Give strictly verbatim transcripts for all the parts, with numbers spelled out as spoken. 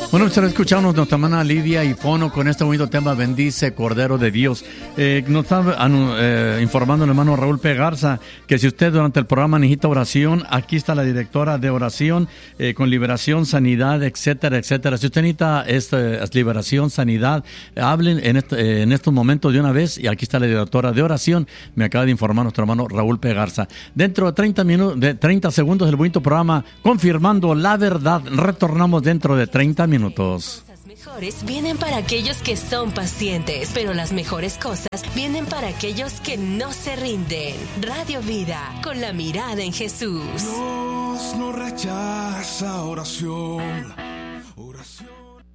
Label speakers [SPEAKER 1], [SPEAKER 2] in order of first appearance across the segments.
[SPEAKER 1] Bueno, usted escuchamos nuestra hermana Lidia y Fono con este bonito tema, Bendice, Cordero de Dios. Eh, nos está eh, informando el hermano Raúl P. Garza que si usted durante el programa necesita oración, aquí está la directora de oración eh, con liberación, sanidad, etcétera, etcétera. Si usted necesita esta, liberación, sanidad, hablen en, este, eh, en estos momentos de una vez y aquí está la directora de oración. Me acaba de informar nuestro hermano Raúl P. Garza. Dentro de treinta minutos, de treinta segundos del bonito programa Confirmando la Verdad. Retornamos dentro de treinta minutos. Minutos.
[SPEAKER 2] Las mejores vienen para aquellos que son pacientes, pero las mejores cosas vienen para aquellos que no se rinden. Radio Vida, con la mirada en Jesús.
[SPEAKER 3] Dios no rechaza oración. Oración.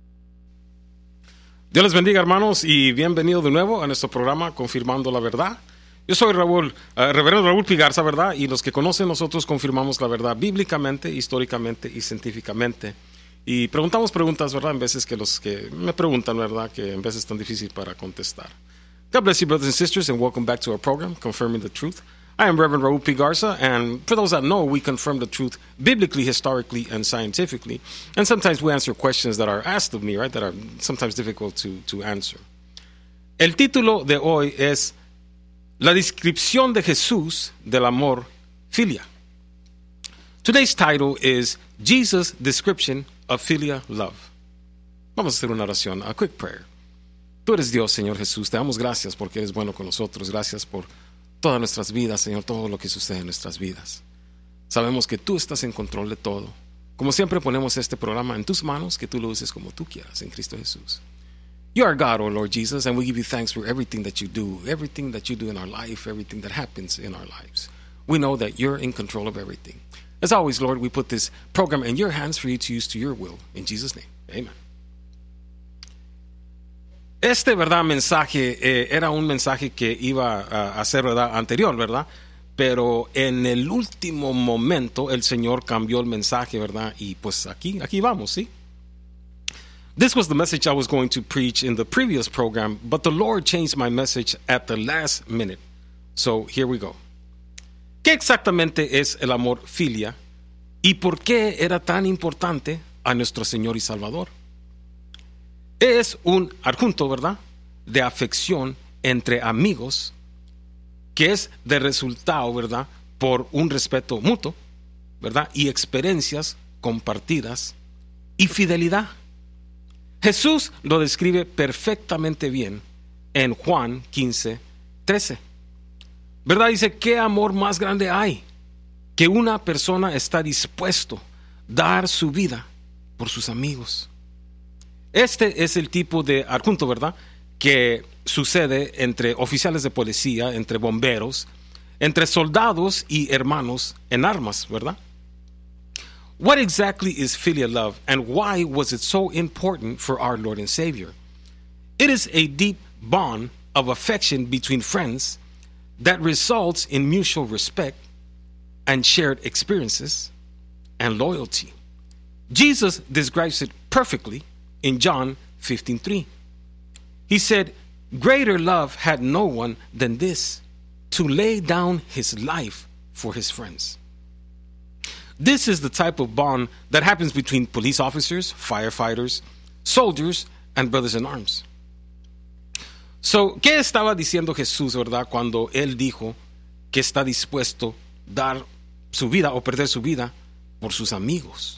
[SPEAKER 4] Dios les bendiga, hermanos, y bienvenido de nuevo a nuestro programa Confirmando la Verdad. Yo soy Raúl, uh, reverendo Raúl P. Garza, ¿verdad? Y los que conocen nosotros confirmamos la verdad bíblicamente, históricamente y científicamente. Y preguntamos preguntas, ¿verdad? En veces que los que me preguntan, ¿verdad? Que en veces es tan difícil para contestar. God bless you, brothers and sisters, and welcome back to our program, Confirming the Truth. I am Reverend Raúl P. Garza, and for those that know, we confirm the truth biblically, historically, and scientifically. And sometimes we answer questions that are asked of me, right? That are sometimes difficult to, to answer. El título de hoy es La descripción de Jesús del amor filia. Today's title is Jesus' description of filial love. Vamos a hacer una oración, a quick prayer. Tú eres Dios, Señor Jesús. Te damos gracias porque eres bueno con nosotros. Gracias por todas nuestras vidas, Señor, todo lo que sucede en nuestras vidas. Sabemos que tú estás en control de todo. Como siempre ponemos este programa en tus manos, que tú lo uses como tú quieras, en Cristo Jesús. You are God, O Lord Jesus, and we give you thanks for everything that you do, everything that you do in our life, everything that happens in our lives. We know that you're in control of everything. As always, Lord, we put this program in your hands for you to use to your will. In Jesus' name, amen. Este, ¿verdad? Mensaje eh, era un mensaje que iba a, a ser, ¿verdad? Anterior, ¿verdad? Pero en el último momento el Señor cambió el mensaje, ¿verdad? Y pues aquí, aquí vamos, ¿sí? This was the message I was going to preach in the previous program, but the Lord changed my message at the last minute. So here we go. ¿Qué exactamente es el amor filia y por qué era tan importante a nuestro Señor y Salvador? Es un adjunto, ¿verdad?, de afección entre amigos que es de resultado, ¿verdad?, por un respeto mutuo, ¿verdad?, y experiencias compartidas y fidelidad. Jesús lo describe perfectamente bien en Juan quince, trece. ¿Verdad? Dice, ¿qué amor más grande hay? Que una persona está dispuesto a dar su vida por sus amigos. Este es el tipo de adjunto, ¿verdad?, que sucede entre oficiales de policía, entre bomberos, entre soldados y hermanos en armas, ¿verdad? What exactly is filial love, and why was it so important for our Lord and Savior? It is a deep bond of affection between friends that results in mutual respect and shared experiences and loyalty. Jesus describes it perfectly in John fifteen three. He said, "Greater love had no one than this, to lay down his life for his friends." This is the type of bond that happens between police officers, firefighters, soldiers, and brothers in arms. So, ¿qué estaba diciendo Jesús, verdad, cuando él dijo que está dispuesto a dar su vida o perder su vida por sus amigos?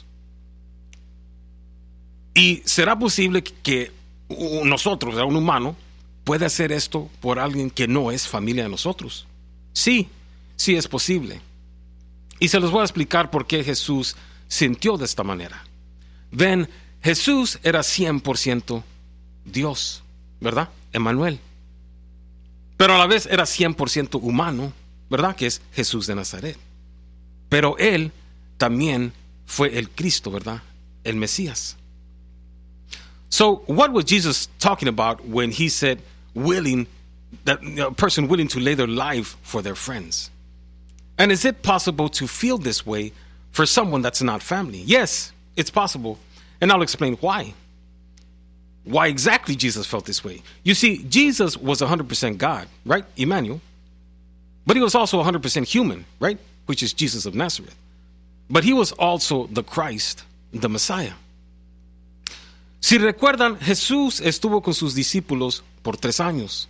[SPEAKER 4] ¿Y será posible que nosotros, un humano, pueda hacer esto por alguien que no es familia de nosotros? Sí, sí es posible. Y se los voy a explicar por qué Jesús sintió de esta manera. Ven, Jesús era cien por ciento Dios, ¿verdad? Emmanuel. Pero a la vez era cien por ciento humano, ¿verdad? Que es Jesús de Nazaret. Pero él también fue el Cristo, ¿verdad? El Mesías. So, what was Jesus talking about when he said willing, that a person willing to lay their life for their friends? And is it possible to feel this way for someone that's not family? Yes, it's possible. And I'll explain why. Why exactly Jesus felt this way. You see, Jesus was one hundred percent God, right? Emmanuel. But he was also one hundred percent human, right? Which is Jesus of Nazareth. But he was also the Christ, the Messiah. Si recuerdan, Jesús estuvo con sus discípulos por tres años.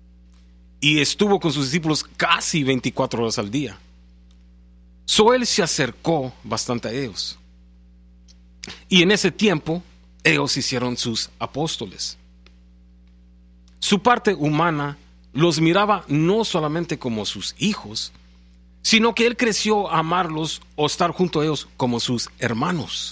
[SPEAKER 4] Y estuvo con sus discípulos casi veinticuatro horas al día. So él se acercó bastante a ellos. Y en ese tiempo, ellos hicieron sus apóstoles. Su parte humana los miraba no solamente como sus hijos, sino que él creció a amarlos o estar junto a ellos como sus hermanos.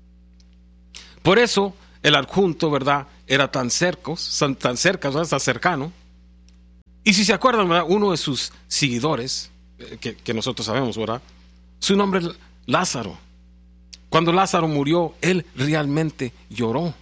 [SPEAKER 4] Por eso, el adjunto, ¿verdad?, era tan cercos, tan cerca, ¿verdad?, tan cercano. Y si se acuerdan, ¿verdad?, uno de sus seguidores, que, que nosotros sabemos, ¿verdad?, su nombre es Lázaro. Cuando Lázaro murió, él realmente lloró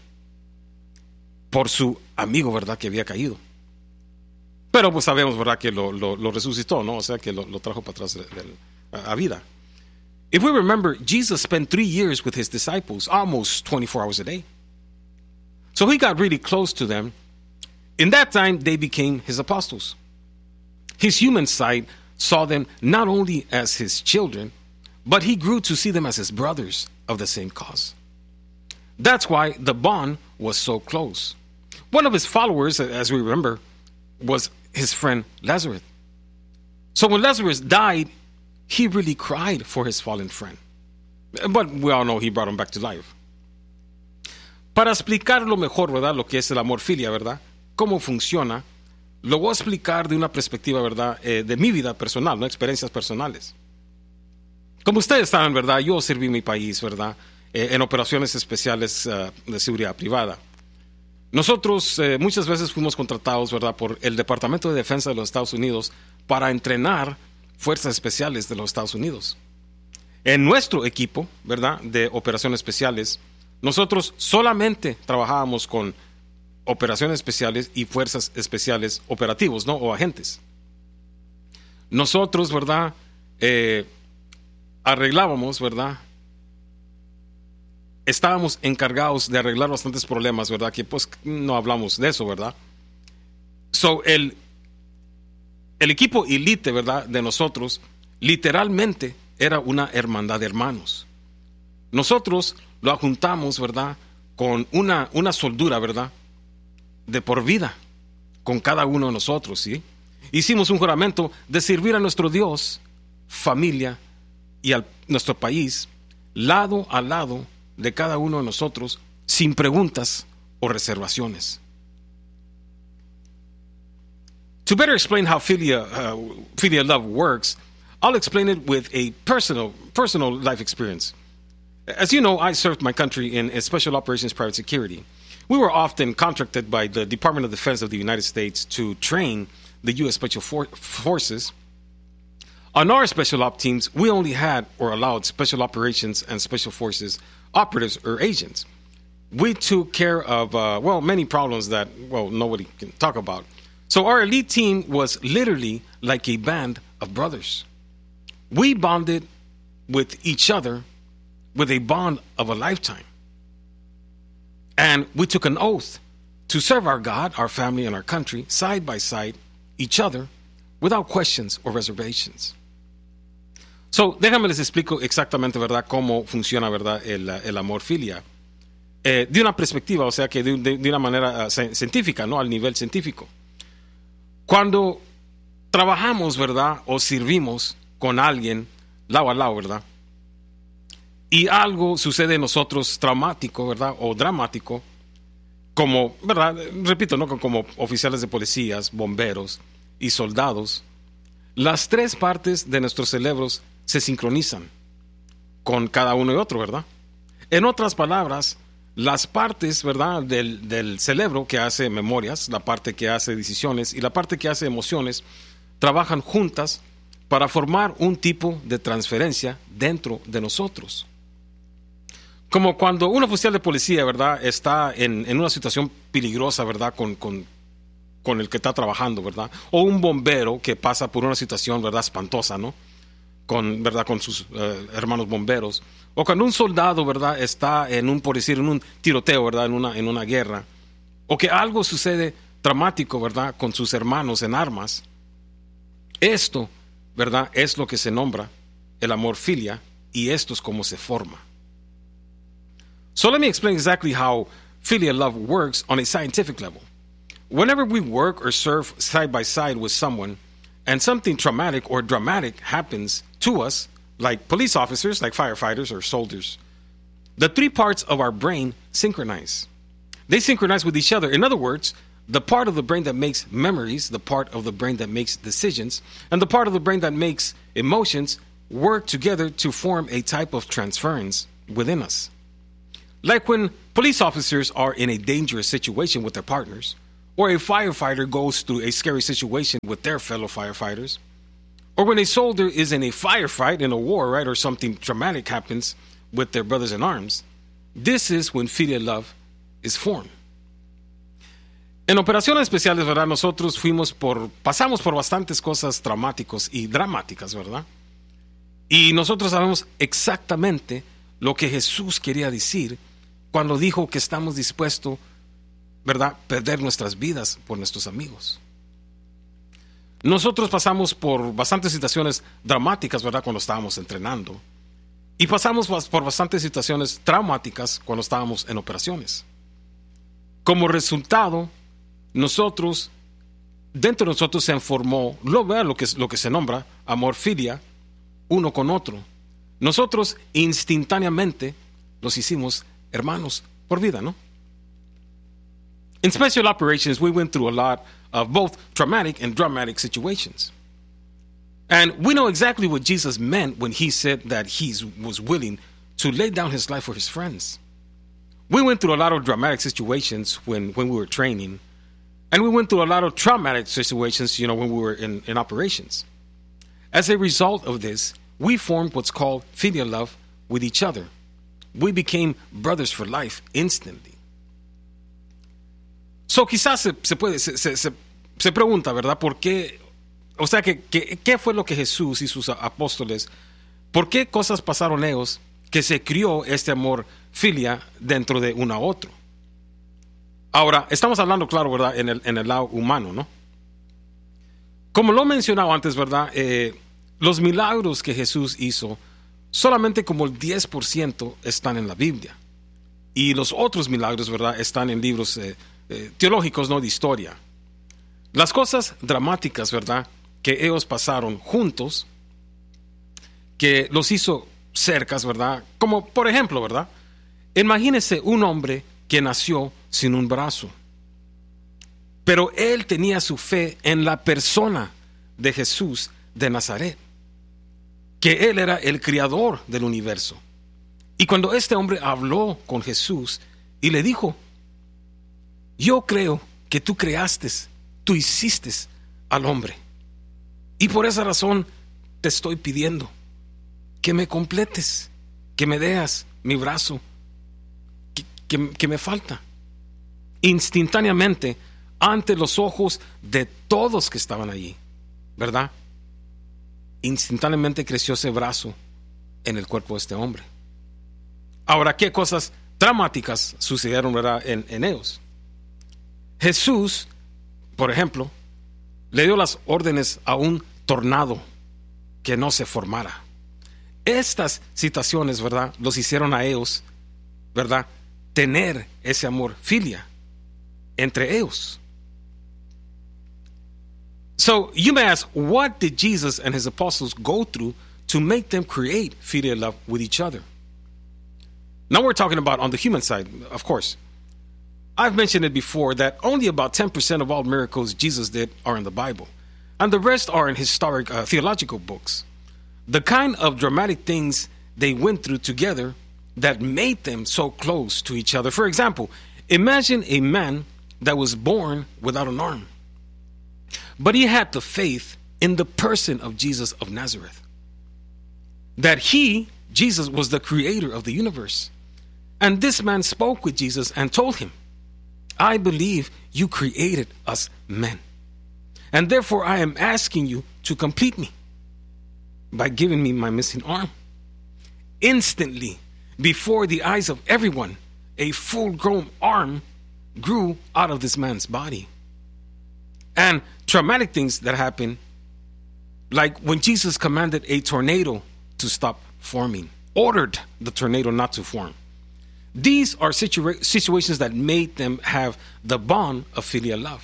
[SPEAKER 4] por su amigo, ¿verdad?, que había caído. Pero pues sabemos, ¿verdad?, que lo, lo, lo resucitó, ¿no? O sea, que lo, lo trajo para atrás de, de, a, a vida. If we remember, Jesus spent three years with his disciples, almost twenty-four hours a day. So he got really close to them. In that time, they became his apostles. His human side saw them not only as his children, but he grew to see them as his brothers of the same cause. That's why the bond was so close. One of his followers, as we remember, was his friend Lazarus. So when Lazarus died, he really cried for his fallen friend. But we all know he brought him back to life. Para explicarlo mejor, ¿verdad?, lo que es el amor filia, ¿verdad?, cómo funciona, lo voy a explicar de una perspectiva, ¿verdad?, eh, de mi vida personal, ¿no?, experiencias personales. Como ustedes saben, ¿verdad?, yo serví mi país, ¿verdad?, eh, en operaciones especiales uh, de seguridad privada. Nosotros eh, muchas veces fuimos contratados, ¿verdad?, por el Departamento de Defensa de los Estados Unidos para entrenar fuerzas especiales de los Estados Unidos. En nuestro equipo, ¿verdad?, de operaciones especiales, nosotros solamente trabajábamos con operaciones especiales y fuerzas especiales operativos, ¿no?, o agentes. Nosotros, ¿verdad?, eh, arreglábamos, ¿verdad?, estábamos encargados de arreglar bastantes problemas, ¿verdad?, que pues no hablamos de eso, ¿verdad? So, el, el equipo elite, ¿verdad?, de nosotros, literalmente era una hermandad de hermanos. Nosotros lo juntamos, ¿verdad?, con una, una soldura, ¿verdad?, de por vida, con cada uno de nosotros, ¿sí? Hicimos un juramento de servir a nuestro Dios, familia y a nuestro país, lado a lado de cada uno de nosotros, sin preguntas o reservaciones. To better explain how philia, uh, philia love works, I'll explain it with a personal, personal life experience. As you know, I served my country in Special Operations Private Security. We were often contracted by the Department of Defense of the United States to train the U S Special For- Forces. On our special op teams, we only had or allowed special operations and special forces operatives or agents. We took care of, uh, well, many problems that, well, nobody can talk about. So our elite team was literally like a band of brothers. We bonded with each other with a bond of a lifetime. And we took an oath to serve our God, our family, and our country side by side, each other, without questions or reservations. So, déjame les explico exactamente, ¿verdad?, cómo funciona, ¿verdad?, el, el amor filia. Eh, de una perspectiva, o sea, que de, de, de una manera uh, científica, ¿no?, al nivel científico. Cuando trabajamos, ¿verdad?, o servimos con alguien lado a lado, ¿verdad?, y algo sucede en nosotros traumático, ¿verdad?, o dramático, como, ¿verdad?, repito, ¿no?, como oficiales de policías, bomberos y soldados, las tres partes de nuestros cerebros se sincronizan con cada uno y otro, ¿verdad? En otras palabras, las partes, ¿verdad?, del, del cerebro que hace memorias, la parte que hace decisiones y la parte que hace emociones, trabajan juntas para formar un tipo de transferencia dentro de nosotros. Como cuando un oficial de policía, ¿verdad?, está en, en una situación peligrosa, ¿verdad?, con, con, con el que está trabajando, ¿verdad? O un bombero que pasa por una situación, ¿verdad?, espantosa, ¿no?, con, ¿verdad?, con sus uh, hermanos bomberos. O cuando un soldado, ¿verdad?, está en un, por decir, en un tiroteo, ¿verdad?, en una, en una guerra. O que algo sucede dramático, ¿verdad?, con sus hermanos en armas. Esto, ¿verdad?, es lo que se nombra el amor filia, y esto es cómo se forma. So let me explain exactly how filial love works on a scientific level. Whenever we work or serve side by side with someone and something traumatic or dramatic happens to us, like police officers, like firefighters or soldiers, the three parts of our brain synchronize. They synchronize with each other. In other words, the part of the brain that makes memories, the part of the brain that makes decisions, and the part of the brain that makes emotions work together to form a type of transference within us. Like when police officers are in a dangerous situation with their partners, or a firefighter goes through a scary situation with their fellow firefighters, or when a soldier is in a firefight in a war, right, or something traumatic happens with their brothers in arms. This is when filial love is formed. En operaciones especiales, ¿verdad? Nosotros fuimos por, pasamos por bastantes cosas traumáticas y dramáticas, ¿verdad? Y nosotros sabemos exactamente lo que Jesús quería decir cuando dijo que estamos dispuestos, ¿verdad?, perder nuestras vidas por nuestros amigos. Nosotros pasamos por bastantes situaciones dramáticas, ¿verdad?, cuando estábamos entrenando. Y pasamos por bastantes situaciones traumáticas cuando estábamos en operaciones. Como resultado, nosotros, dentro de nosotros se formó lo, lo, que, lo que se nombra amor filia, uno con otro. Nosotros instantáneamente los hicimos hermanos por vida, ¿no? In special operations, we went through a lot of both traumatic and dramatic situations. And we know exactly what Jesus meant when he said that he was willing to lay down his life for his friends. We went through a lot of dramatic situations when, when we were training. And we went through a lot of traumatic situations, you know, when we were in, in operations. As a result of this, we formed what's called filial love with each other. We became brothers for life instantly. So quizás se, se puede, se, se, se pregunta, ¿verdad? ¿Por qué? O sea, que, que, ¿qué fue lo que Jesús y sus apóstoles, por qué cosas pasaron ellos que se crió este amor filia dentro de uno a otro? Ahora, estamos hablando, claro, ¿verdad?, en el, en el lado humano, ¿no? Como lo he mencionado antes, ¿verdad?, eh, los milagros que Jesús hizo, solamente como el diez por ciento están en la Biblia. Y los otros milagros, ¿verdad?, están en libros eh, eh, teológicos, ¿no?, de historia. Las cosas dramáticas, ¿verdad?, que ellos pasaron juntos, que los hizo cercas, ¿verdad? Como, por ejemplo, ¿verdad?, imagínese un hombre que nació sin un brazo, pero él tenía su fe en la persona de Jesús de Nazaret, que él era el creador del universo. Y cuando este hombre habló con Jesús y le dijo: yo creo que tú creaste, tú hiciste al hombre, y por esa razón te estoy pidiendo que me completes, que me deas mi brazo que, que, que me falta. Instantáneamente, ante los ojos de todos que estaban allí, ¿verdad?, instantáneamente creció ese brazo en el cuerpo de este hombre. Ahora, ¿qué cosas dramáticas sucedieron, ¿verdad?, en, en ellos? Jesús, por ejemplo, le dio las órdenes a un tornado que no se formara. Estas situaciones, ¿verdad?, los hicieron a ellos, ¿verdad?, tener ese amor filia entre ellos. So you may ask, what did Jesus and his apostles go through to make them create filial love with each other? Now we're talking about on the human side, of course. I've mentioned it before that only about ten percent of all miracles Jesus did are in the Bible, and the rest are in historic uh, theological books. The kind of dramatic things they went through together that made them so close to each other. For example, imagine a man that was born without an arm, but he had the faith in the person of Jesus of Nazareth, that he, Jesus, was the creator of the universe. And this man spoke with Jesus and told him, I believe you created us men, and therefore I am asking you to complete me by giving me my missing arm. Instantly, before the eyes of everyone, a full-grown arm grew out of this man's body. And traumatic things that happen, like when Jesus commanded a tornado to stop forming, ordered the tornado not to form. These are situa- situations that made them have the bond of filial love.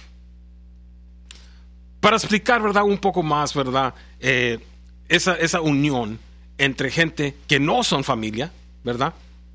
[SPEAKER 4] Para explicar, ¿verdad?, un poco más, ¿verdad?, eh, esa, esa unión entre gente que no son familia, ¿verdad?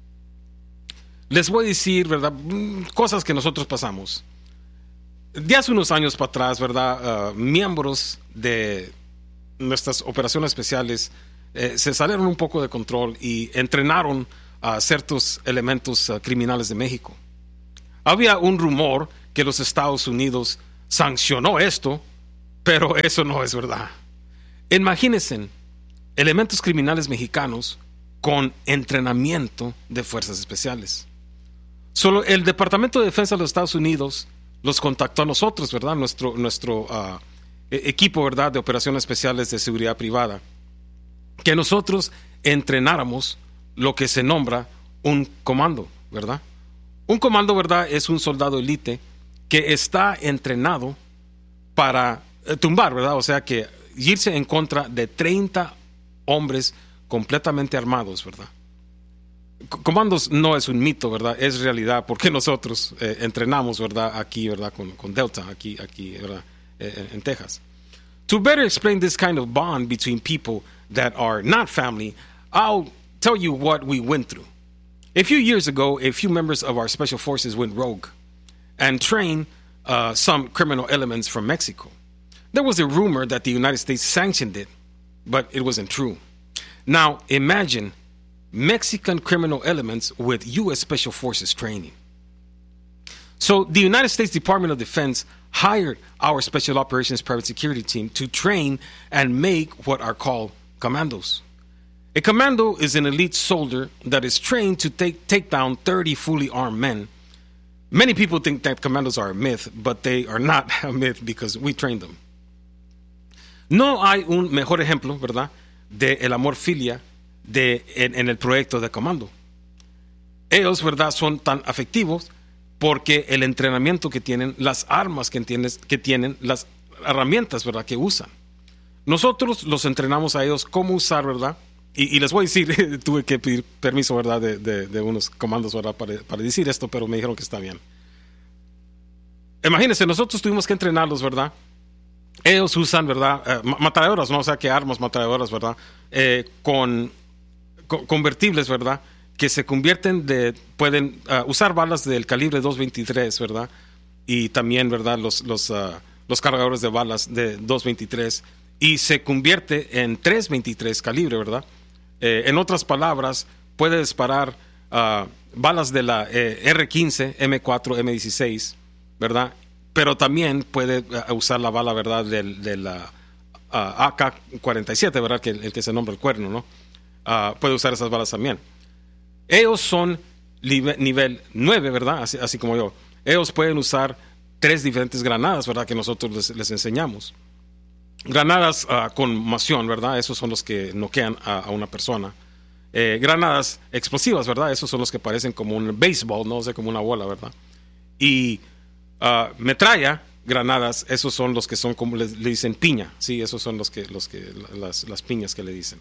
[SPEAKER 4] Les voy a decir, ¿verdad?, cosas que nosotros pasamos. De hace unos años para atrás, ¿verdad?, uh, miembros de nuestras operaciones especiales eh, se salieron un poco de control y entrenaron a ciertos elementos uh, criminales de México. Había un rumor que los Estados Unidos sancionó esto, pero eso no es verdad. Imagínense elementos criminales mexicanos con entrenamiento de fuerzas especiales. Solo el Departamento de Defensa de los Estados Unidos los contactó a nosotros, ¿verdad? Nuestro, nuestro uh, equipo, ¿verdad?, de operaciones especiales de seguridad privada, que nosotros entrenáramos lo que se nombra un comando, ¿verdad? Un comando, ¿verdad?, es un soldado élite que está entrenado para eh, tumbar, ¿verdad? O sea, que irse en contra de treinta hombres completamente armados, ¿verdad? Comandos no es un mito, ¿verdad? Es realidad, porque nosotros eh, entrenamos, ¿verdad?, aquí, ¿verdad?, con, con Delta, aquí, aquí, ¿verdad?, eh, en Texas. To better explain this kind of bond between people that are not family, I'll tell you what we went through. A few years ago, a few members of our special forces went rogue and trained uh, some criminal elements from Mexico. There was a rumor that the United States sanctioned it, but it wasn't true. Now, imagine Mexican criminal elements with U S Special Forces training. So the United States Department of Defense hired our Special Operations Private Security Team to train and make what are called commandos. A commando is an elite soldier that is trained to take, take down thirty fully armed men. Many people think that commandos are a myth, but they are not a myth because we trained them. No hay un mejor ejemplo, ¿verdad?, de el amor filia de, en, en el proyecto de comando. Ellos, ¿verdad?, son tan afectivos porque el entrenamiento que tienen, las armas que, entiendes, que tienen, las herramientas, ¿verdad?, que usan. Nosotros los entrenamos a ellos cómo usar, ¿verdad? Y, y les voy a decir, tuve que pedir permiso, ¿verdad?, de, de, de unos comandos, ¿verdad?, para, para decir esto, pero me dijeron que está bien. Imagínense, nosotros tuvimos que entrenarlos, ¿verdad? Ellos usan, ¿verdad?, eh, matralladoras, ¿no? O sea, que armas matralladoras, ¿verdad?, eh, con, con convertibles, ¿verdad?, que se convierten de, pueden uh, usar balas del calibre dos veintitrés, ¿verdad? Y también, ¿verdad?, los, los, uh, los cargadores de balas de dos veintitrés, y se convierte en tres veintitrés calibre, ¿verdad? Eh, en otras palabras, puede disparar uh, balas de la eh, R quince, M cuatro, M dieciséis, ¿verdad? Pero también puede uh, usar la bala, ¿verdad?, de, de la uh, A K cuarenta y siete, ¿verdad?, que el, el que se nombra el cuerno, ¿no? Uh, puede usar esas balas también. Ellos son nivel nueve, ¿verdad? Así, así como yo. Ellos pueden usar tres diferentes granadas, ¿verdad?, que nosotros les, les enseñamos. Granadas uh, con moción, ¿verdad? Esos son los que noquean a, a una persona. Eh, granadas explosivas, ¿verdad? Esos son los que parecen como un béisbol, no o sé, sea, como una bola, ¿verdad? Y uh, metralla, granadas, esos son los que son como le, le dicen piña, sí, esos son los que, los que las, las piñas que le dicen.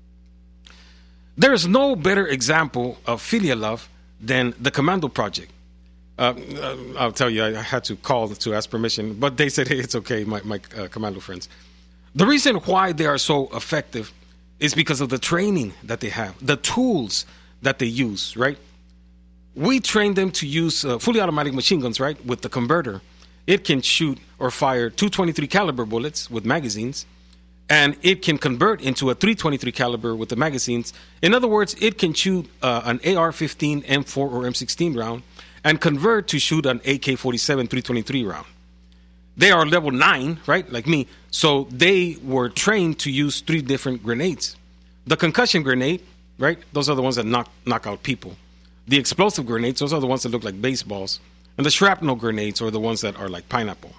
[SPEAKER 4] There is no better example of filial love than the Commando Project. Uh, uh, I'll tell you, I had to call to ask permission, but they said, hey, it's okay, my, my uh, Commando friends. The reason why they are so effective is because of the training that they have, the tools that they use, right? We train them to use uh, fully automatic machine guns, right, with the converter. It can shoot or fire two twenty-three caliber bullets with magazines, and it can convert into a three twenty-three caliber with the magazines. In other words, it can shoot uh, an A R fifteen, M four, or M sixteen round and convert to shoot an A K forty-seven, three twenty-three round. They are level nine, right, like me, so they were trained to use three different grenades. The concussion grenade, right, those are the ones that knock, knock out people. The explosive grenades, those are the ones that look like baseballs. And the shrapnel grenades are the ones that are like pineapple.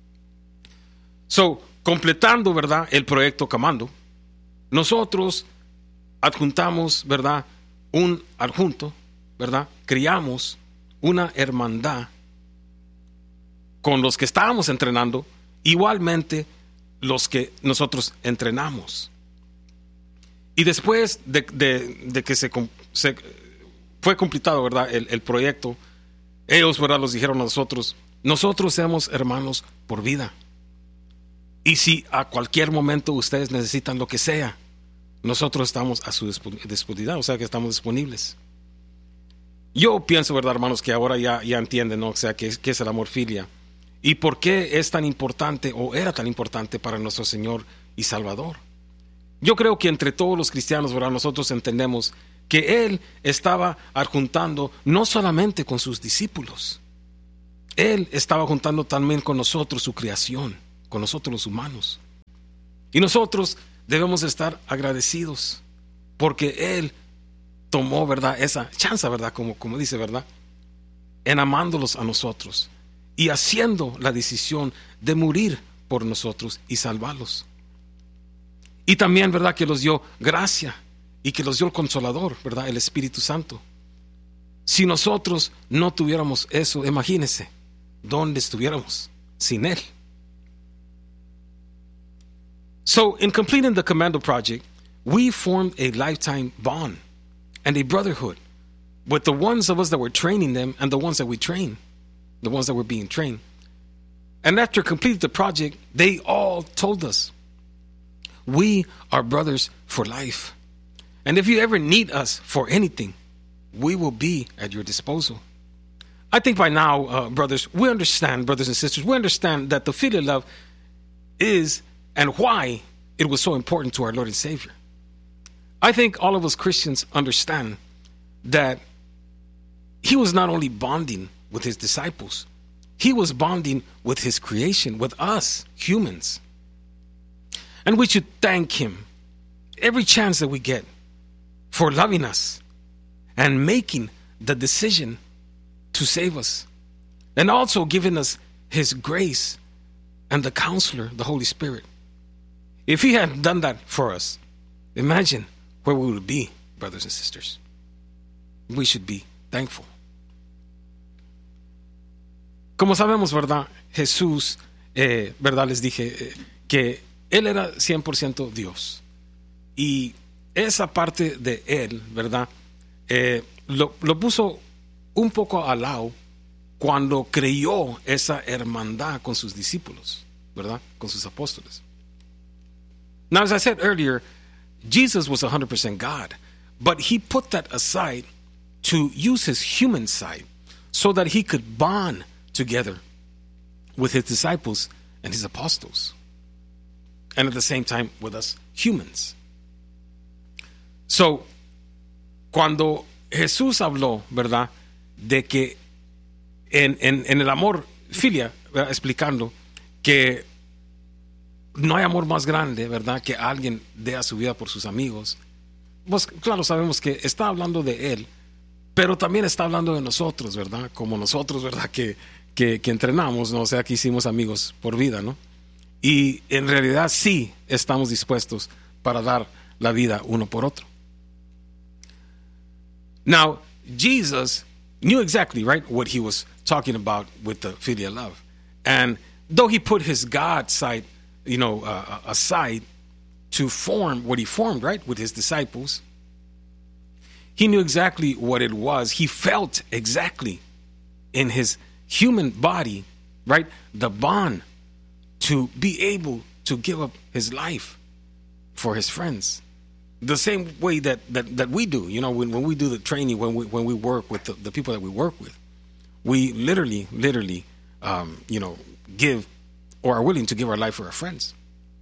[SPEAKER 4] So, completando, ¿verdad?, el proyecto Comando, nosotros adjuntamos, ¿verdad?, un adjunto, ¿verdad?, criamos una hermandad con los que estábamos entrenando, igualmente los que nosotros entrenamos. Y después de, de, de que se, se fue completado, ¿verdad? El, el proyecto. Ellos, ¿verdad? Nos dijeron a nosotros, nosotros somos hermanos por vida. Y si a cualquier momento ustedes necesitan lo que sea, nosotros estamos a su disponibilidad, o sea que estamos disponibles. Yo pienso, ¿verdad, hermanos, que ahora ya, ya entienden, ¿no? O sea, qué, qué es el amor filia y por qué es tan importante o era tan importante para nuestro Señor y Salvador. Yo creo que entre todos los cristianos, ¿verdad? Nosotros entendemos que Él estaba adjuntando no solamente con sus discípulos, Él estaba juntando también con nosotros su creación, con nosotros los humanos. Y nosotros debemos estar agradecidos porque Él tomó, ¿verdad? Esa chance, ¿verdad? Como, como dice, ¿verdad? En amándolos a nosotros y haciendo la decisión de morir por nosotros y salvarlos. Y también, ¿verdad? Que los dio gracia y que los dio el Consolador, ¿verdad? El Espíritu Santo. Si nosotros no tuviéramos eso, imagínense dónde estuviéramos sin Él. So, in completing the Commando Project, we formed a lifetime bond and a brotherhood with the ones of us that were training them and the ones that we train, the ones that were being trained. And after completing the project, they all told us, we are brothers for life. And if you ever need us for anything, we will be at your disposal. I think by now, uh, brothers, we understand, brothers and sisters, we understand that the filial love is and why it was so important to our Lord and Savior. I think all of us Christians understand that He was not only bonding with His disciples, He was bonding with His creation, with us, humans. And we should thank Him every chance that we get for loving us and making the decision to save us, and also giving us His grace and the Counselor, the Holy Spirit. If He hadn't done that for us, imagine where we would be, brothers and sisters. We should be thankful. Como sabemos, ¿verdad? Jesús, eh, ¿verdad? Les dije eh, que Él era cien por ciento Dios. Y esa parte de Él, ¿verdad? Eh, lo, lo puso un poco al lado cuando creyó esa hermandad con sus discípulos, ¿verdad? Con sus apóstoles. Now, as I said earlier, Jesus was one hundred percent God, but He put that aside to use His human side so that He could bond together with His disciples and His apostles, and at the same time with us humans. So, cuando Jesús habló, ¿verdad?, de que en, en, en el amor filia, ¿verdad?, explicando que no hay amor más grande, ¿verdad?, que alguien dé a su vida por sus amigos. Pues claro, sabemos que está hablando de Él, pero también está hablando de nosotros, ¿verdad? Como nosotros, ¿verdad?, que, que, que entrenamos, ¿no? O sea, que hicimos amigos por vida, ¿no? Y en realidad sí estamos dispuestos para dar la vida uno por otro. Now, Jesus knew exactly, right, what He was talking about with the filial love. And though He put His God side, you know, uh, aside to form what He formed, right, with His disciples, He knew exactly what it was. He felt exactly in His human body, right, the bond to be able to give up His life for His friends. The same way that, that, that we do, you know, when, when we do the training, when we, when we work with the, the people that we work with, we literally, literally, um, you know, give or are willing to give our life for our friends.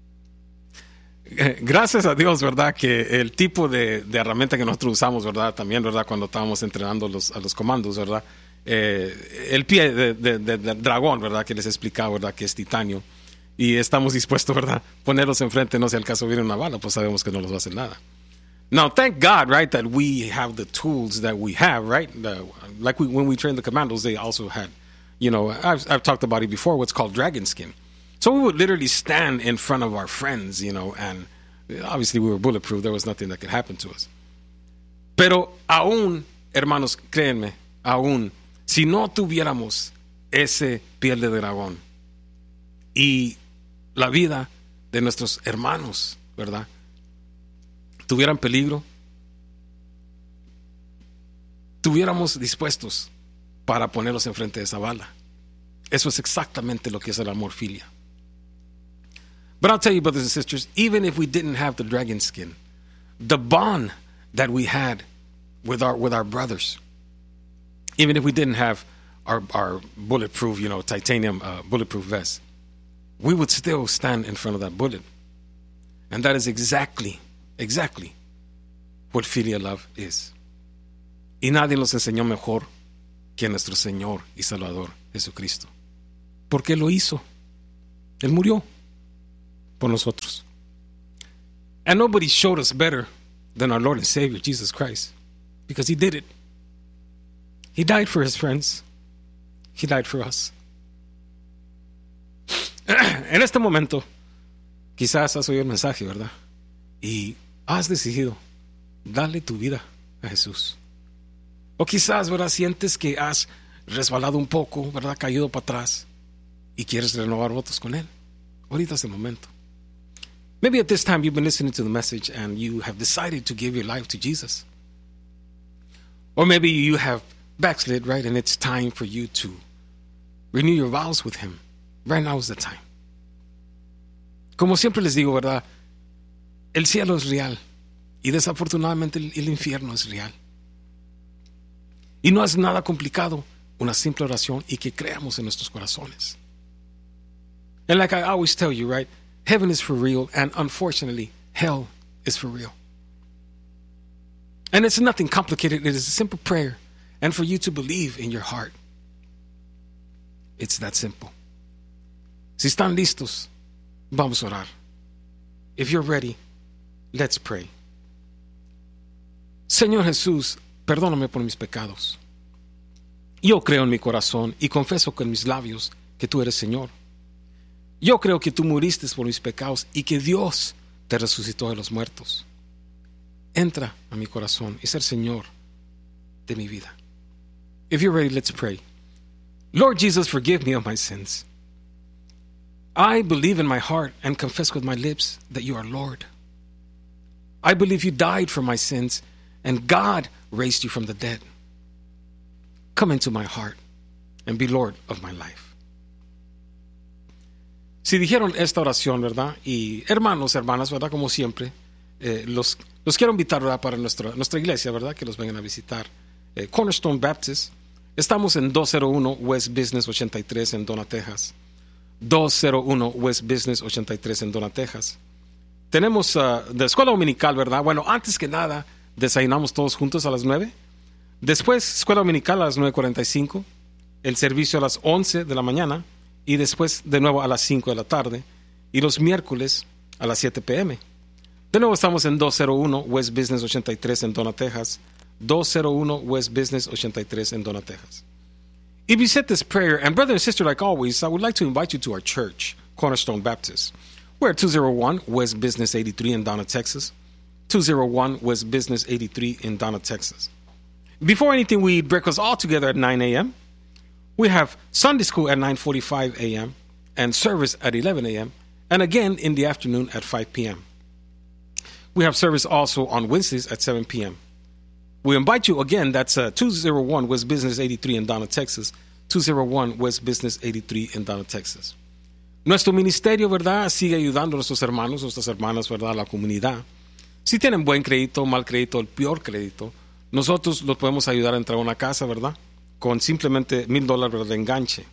[SPEAKER 4] Gracias a Dios, ¿verdad?, que el tipo de, de herramienta que nosotros usamos, ¿verdad?, también, ¿verdad?, cuando estábamos entrenando los, a los comandos, ¿verdad?, eh, el pie de, de, de, de dragón, ¿verdad?, que les explicaba, ¿verdad?, que es titanio, y estamos dispuestos, ¿verdad?, ponerlos enfrente, no sea el caso viene una bala, pues sabemos que no los va a hacer nada. Now, thank God, right, that we have the tools that we have, right? The, like we, when we trained the commandos, they also had, you know, I've, I've talked about it before, what's called dragon skin. So we would literally stand in front of our friends, you know, and obviously we were bulletproof. There was nothing that could happen to us. Pero aún, hermanos, créanme, aún, si no tuviéramos ese piel de dragón y la vida de nuestros hermanos, ¿verdad?, tuvieran peligro, estuviéramos dispuestos para ponerlos enfrente de esa bala. Eso es exactamente lo que es el amor filia. But I'll tell you, brothers and sisters, even if we didn't have the dragon skin, the bond that we had with our with our brothers, even if we didn't have our, our bulletproof, you know, titanium uh, bulletproof vest, we would still stand in front of that bullet. And that is exactly, exactly what filial love is. Y nadie nos enseñó mejor que nuestro Señor y Salvador Jesucristo. Porque Él lo hizo. Él murió por nosotros. And nobody showed us better than our Lord and Savior, Jesus Christ. Because He did it. He died for His friends. He died for us. En este momento, quizás has oído el mensaje, ¿verdad? Y has decidido darle tu vida a Jesús. O quizás, ¿verdad? Sientes que has resbalado un poco, ¿verdad? Caído para atrás y quieres renovar votos con Él. Ahorita es el momento. Maybe at this time you've been listening to the message and you have decided to give your life to Jesus. Or maybe you have backslid, right? And it's time for you to renew your vows with Him. Right now is the time. Como siempre les digo, ¿verdad? El cielo es real y desafortunadamente el, el infierno es real. Y no es nada complicado, una simple oración y que creamos en nuestros corazones. And like I always tell you, right? Heaven is for real, and unfortunately, hell is for real. And it's nothing complicated. It is a simple prayer. And for you to believe in your heart. It's that simple. Si están listos, vamos a orar. If you're ready, let's pray. Señor Jesús, perdóname por mis pecados. Yo creo en mi corazón y confieso con mis labios que tú eres Señor. Yo creo que tú muriste por mis pecados y que Dios te resucitó de los muertos. Entra a mi corazón y ser Señor de mi vida. If you're ready, let's pray. Lord Jesus, forgive me of my sins. I believe in my heart and confess with my lips that you are Lord. I believe you died for my sins and God raised you from the dead. Come into my heart and be Lord of my life. Si dijeron esta oración, ¿verdad? Y hermanos, hermanas, ¿verdad? Como siempre, eh, los, los quiero invitar, ¿verdad? Para nuestra, nuestra iglesia, ¿verdad? Que los vengan a visitar. Eh, Cornerstone Baptist. Estamos en dos cero uno West Business ochenta y tres en Donna, Texas. dos cero uno West Business ochenta y tres en Donna, Texas. Tenemos uh, de escuela dominical, ¿verdad? Bueno, antes que nada, desayunamos todos juntos a las nueve. Después, escuela dominical a las nueve cuarenta y cinco. El servicio a las once de la mañana. Y después de nuevo a las cinco de la tarde. Y los miércoles a las siete p m De nuevo estamos en dos cero uno West Business ochenta y tres en Donna, Texas. dos cero uno West Business ochenta y tres en Donna, Texas. If you said this prayer, and brother and sister, like always, I would like to invite you to our church, Cornerstone Baptist. We're at two oh one West Business eighty-three in Donna, Texas. two oh one West Business eighty-three in Donna, Texas. Before anything, we eat breakfast all together at nine a m We have Sunday school at nine forty-five a m and service at eleven a m and again in the afternoon at five p m We have service also on Wednesdays at seven p m We invite you again, that's uh, two oh one West Business eighty-three in Donna, Texas. two oh one West Business eighty-three in Donna, Texas. Nuestro ministerio, ¿verdad? Sigue ayudando a nuestros hermanos, nuestras hermanas, ¿verdad? A la comunidad. Si tienen buen crédito, mal crédito, el peor crédito, nosotros los podemos ayudar a entrar a una casa, ¿verdad? Con simplemente mil dólares de enganche.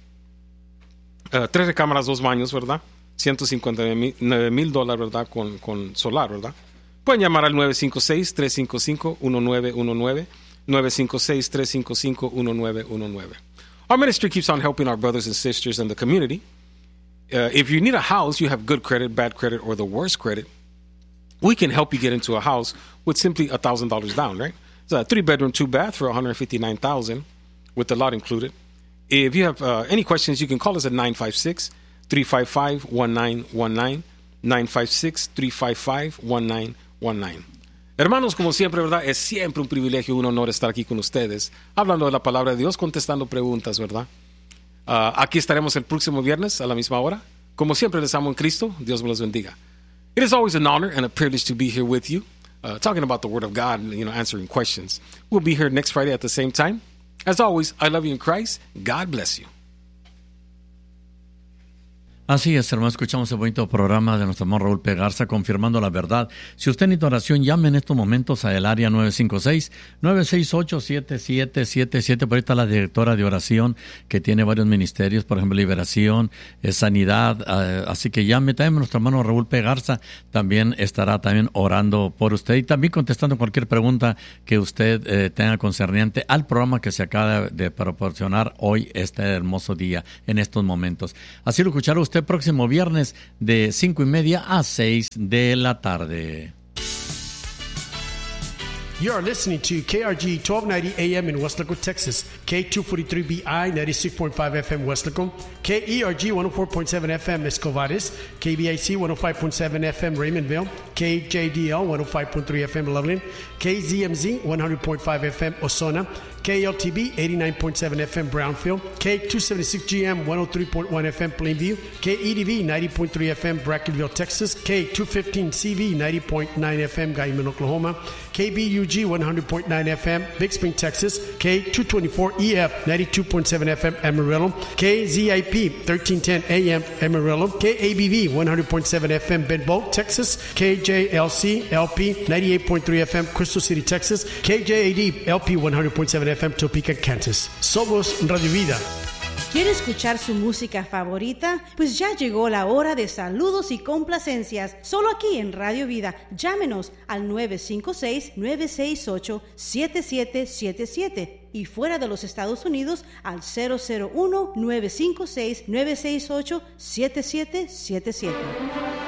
[SPEAKER 4] Uh, tres recámaras, dos baños, ¿verdad? ciento cincuenta y nueve mil dólares, ¿verdad? Con, con solar, ¿verdad? Pueden llamar al nueve cinco seis, tres cinco cinco, uno nueve uno nueve, nueve cinco seis, tres cinco cinco, uno nueve uno nueve. Our ministry keeps on helping our brothers and sisters in the community. Uh, if you need a house, you have good credit, bad credit, or the worst credit, we can help you get into a house with simply one thousand dollars down, right? It's a three-bedroom, two-bath for one hundred fifty-nine thousand dollars with the lot included. If you have uh, any questions, you can call us at nine five six, three five five, one nine one nine, nine five six, three five five, one nine one nine. Hermanos, como siempre, ¿verdad? Es siempre un privilegio, un honor estar aquí con ustedes, hablando de la palabra de Dios, contestando preguntas, ¿verdad? Uh, aquí estaremos el próximo viernes a la misma hora. Como siempre, les amo en Cristo. Dios me los bendiga. It is always an honor and a privilege to be here with you. uh, talking about the Word of God, you know, answering questions. We'll be here next Friday at the same time. As always, I love you in Christ. God bless you.
[SPEAKER 1] Así es, hermano, escuchamos el bonito programa de nuestro hermano Raúl P. Garza, confirmando la verdad. Si usted necesita oración, llame en estos momentos al área nueve cinco seis, nueve seis ocho, siete siete siete siete. Por ahí está la directora de oración, que tiene varios ministerios, por ejemplo, liberación, eh, sanidad. Eh, así que llame también. Nuestro hermano Raúl P. Garza también estará también orando por usted y también contestando cualquier pregunta que usted eh, tenga concerniente al programa que se acaba de proporcionar hoy, este hermoso día, en estos momentos. Así lo escuchará usted próximo viernes de cinco y media a seis de la tarde.
[SPEAKER 5] You are listening to K R G twelve ninety A M in Weslaco, Texas, K two forty-three B I ninety-six point five F M Weslaco, K E R G one oh four point seven F M Escovares, K B I C one oh five point seven F M Raymondville, K J D L one oh five point three F M Loveland, K Z M Z one hundred point five F M Osona, K L T B eighty-nine point seven F M Brownfield, K two seventy-six G M one oh three point one F M Plainview, K E D V ninety point three F M Brackenville, Texas, K two fifteen C V ninety point nine F M Guyman, Oklahoma, K B U G one hundred point nine F M Big Spring, Texas, K two twenty-four E F ninety-two point seven F M Amarillo, K Z I P thirteen ten A M Amarillo, K A B V one hundred point seven F M Benbow, Texas, K J L C L P ninety-eight point three F M Crystal City, Texas, K J A D L P one hundred point seven F M Topeka, Kansas. Somos Radio Vida.
[SPEAKER 6] ¿Quiere escuchar su música favorita? Pues ya llegó la hora de saludos y complacencias. Solo aquí en Radio Vida. Llámenos al nueve cinco seis, nueve seis ocho, siete siete siete siete y fuera de los Estados Unidos al cero cero uno, nueve cinco seis, nueve seis ocho, siete siete siete siete.